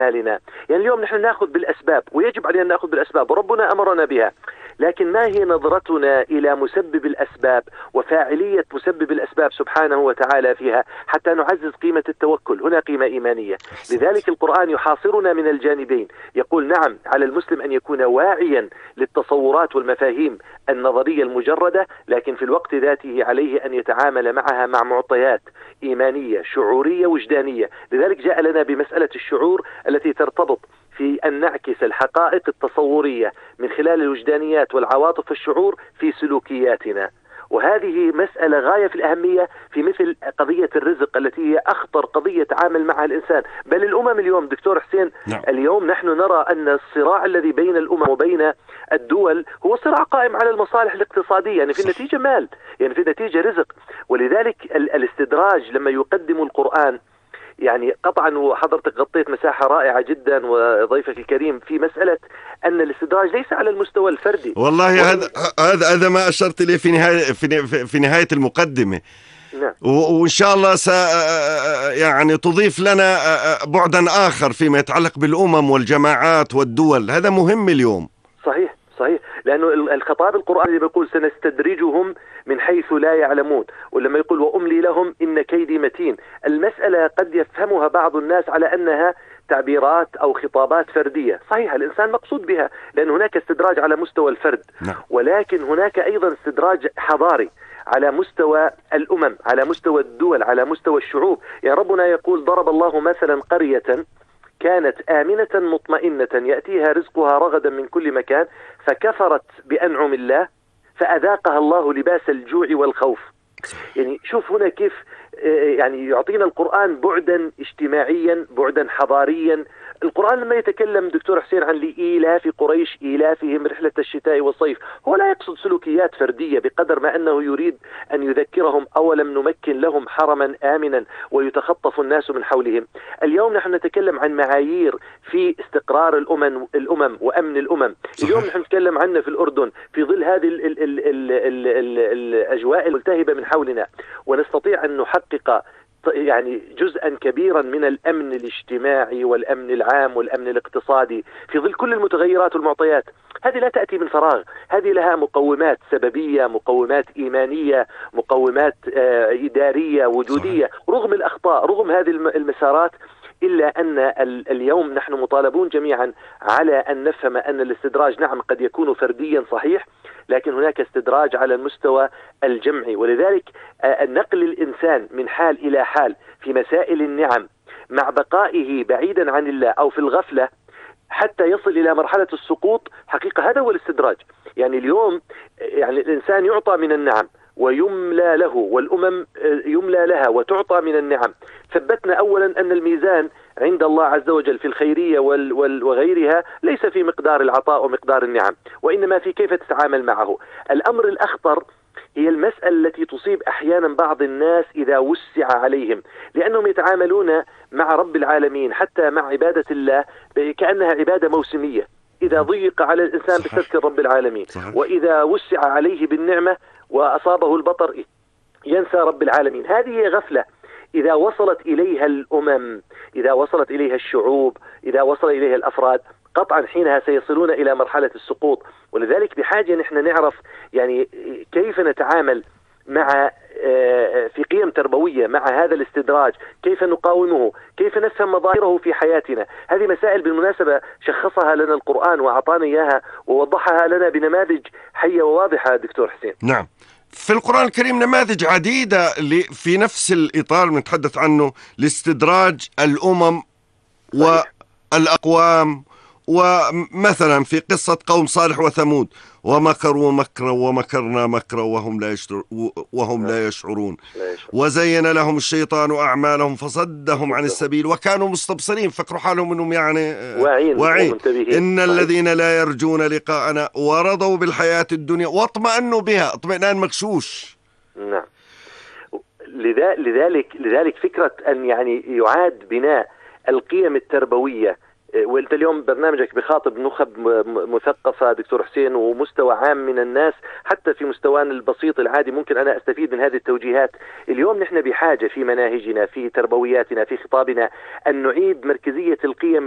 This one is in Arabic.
مالنا. يعني اليوم نحن نأخذ بالأسباب، ويجب علينا أن نأخذ بالأسباب، وربنا أمرنا بها، لكن ما هي نظرتنا إلى مسبب الأسباب وفاعلية مسبب الأسباب سبحانه وتعالى فيها حتى نعزز قيمة التوكل؟ هنا قيمة إيمانية. لذلك القرآن يحاصرنا من الجانبين، يقول نعم على المسلم أن يكون واعيا للتصورات والمفاهيم النظرية المجردة، لكن في الوقت ذاته عليه أن يتعامل معها مع معطيات إيمانية شعورية وجدانية. لذلك جاء لنا بمسألة الشعور التي ترتبط في أن نعكس الحقائق التصورية من خلال الوجدانيات والعواطف والشعور في سلوكياتنا، وهذه مسألة غاية في الأهمية في مثل قضية الرزق التي هي أخطر قضية تعامل معها الإنسان، بل الأمم اليوم. دكتور حسين، اليوم نحن نرى أن الصراع الذي بين الأمم وبين الدول هو صراع قائم على المصالح الاقتصادية، يعني في النتيجة مال، يعني في النتيجة رزق. ولذلك الاستدراج لما يقدم القرآن، يعني قطعا وحضرتك غطيت مساحة رائعة جدا وضيفك الكريم في مسألة أن الاستدراج ليس على المستوى الفردي. والله هذا ما أشرت إليه في نهاية المقدمة. نعم. وإن شاء الله يعني تضيف لنا بعدا آخر فيما يتعلق بالأمم والجماعات والدول. هذا مهم اليوم. صحيح، لأنه الخطاب القرآني بيقول سنستدرجهم من حيث لا يعلمون، ولما يقول وأملي لهم إن كيدي متين، المسألة قد يفهمها بعض الناس على أنها تعبيرات أو خطابات فردية. صحيح، الإنسان مقصود بها لأن هناك استدراج على مستوى الفرد، ولكن هناك أيضا استدراج حضاري على مستوى الأمم، على مستوى الدول، على مستوى الشعوب. يعني ربنا يقول ضرب الله مثلا قرية كانت آمنة مطمئنة يأتيها رزقها رغدا من كل مكان فكفرت بأنعم الله فأذاقها الله لباس الجوع والخوف. يعني شوف هنا كيف يعني يعطينا القرآن بعدا اجتماعيا، بعدا حضاريا. القرآن لما يتكلم دكتور حسين عن لإيلاف قريش إيلافهم رحلة الشتاء والصيف، هو لا يقصد سلوكيات فردية بقدر ما أنه يريد أن يذكرهم أولم نمكن لهم حرما آمنا ويتخطف الناس من حولهم. اليوم نحن نتكلم عن معايير في استقرار الأمم وأمن الأمم. اليوم نحن نتكلم عنه في الأردن في ظل هذه الأجواء الملتهبة من حولنا، ونستطيع أن نحقق يعني جزءا كبيرا من الأمن الاجتماعي والأمن العام والأمن الاقتصادي في ظل كل المتغيرات والمعطيات. هذه لا تأتي من فراغ، هذه لها مقومات سببية، مقومات إيمانية، مقومات إدارية وجودية. رغم الأخطاء، رغم هذه المسارات، إلا أن اليوم نحن مطالبون جميعا على أن نفهم أن الاستدراج نعم قد يكون فرديا صحيح، لكن هناك استدراج على المستوى الجمعي. ولذلك نقل الإنسان من حال إلى حال في مسائل النعم مع بقائه بعيدا عن الله أو في الغفلة حتى يصل إلى مرحلة السقوط، حقيقة هذا هو الاستدراج. يعني اليوم يعني الإنسان يعطى من النعم ويملى له، والأمم يملى لها وتعطى من النعم. ثبتنا أولا أن الميزان عند الله عز وجل في الخيرية وغيرها ليس في مقدار العطاء ومقدار النعم، وإنما في كيف تتعامل معه. الأمر الأخطر هي المسألة التي تصيب أحيانا بعض الناس إذا وسع عليهم، لأنهم يتعاملون مع رب العالمين حتى مع عبادة الله كأنها عبادة موسمية. إذا ضيق على الإنسان بتذكر رب العالمين، وإذا وسع عليه بالنعمة وأصابه البطر ينسى رب العالمين. هذه غفلة إذا وصلت إليها الأمم، إذا وصلت إليها الشعوب، إذا وصل إليها الأفراد، قطعا حينها سيصلون إلى مرحلة السقوط. ولذلك بحاجة نحن نعرف يعني كيف نتعامل مع في قيم تربوية مع هذا الاستدراج، كيف نقاومه، كيف نفهم مظاهره في حياتنا. هذه مسائل بالمناسبة شخصها لنا القرآن وأعطانا إياها ووضحها لنا بنماذج حية وواضحة دكتور حسين. نعم، في القرآن الكريم نماذج عديدة في نفس الإطار نتحدث عنه لاستدراج الأمم والأقوام. ومثلا في قصة قوم صالح وثمود، ومكروا مكرا ومكرنا مكرا وهم لا يشعرون وزين لهم الشيطان أعمالهم فصدهم عن السبيل وكانوا مستبصرين، فكروا حالهم أنهم يعني واعين. إن الذين لا يرجون لقاءنا ورضوا بالحياة الدنيا واطمأنوا بها اطمئنان مغشوش. نعم. لذلك فكرة أن يعني يعاد بناء القيم التربوية. وانت اليوم برنامجك بخاطب نخب مثقفة دكتور حسين ومستوى عام من الناس، حتى في مستوانا البسيط العادي ممكن أنا أستفيد من هذه التوجيهات. اليوم نحن بحاجة في مناهجنا، في تربوياتنا، في خطابنا أن نعيد مركزية القيم